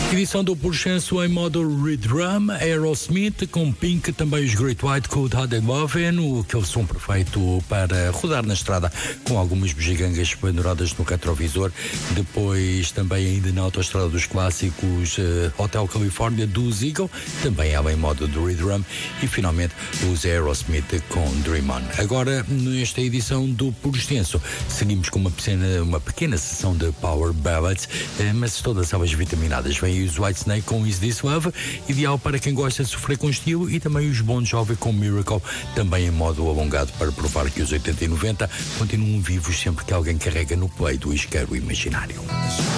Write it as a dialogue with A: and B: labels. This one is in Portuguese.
A: Edição do Porchanço em modo Redrum, Aerosmith com Pink, também os Great White Cold Hearted Lovin', aquele som perfeito para rodar na estrada com algumas bugigangas penduradas no retrovisor. Depois também ainda na autoestrada dos clássicos Hotel California dos Eagle, também ela em modo de Redrum, e finalmente os Aerosmith com Dream On. Agora, nesta edição do Porchanço, seguimos com uma pequena sessão de Power Ballads, mas todas elas vitaminadas. Vem os Whitesnake com Is This Love, ideal para quem gosta de sofrer com estilo, e também os Bon Jovi com Miracle, também em modo alongado para provar que os 80 e 90 continuam vivos sempre que alguém carrega no play do isqueiro imaginário.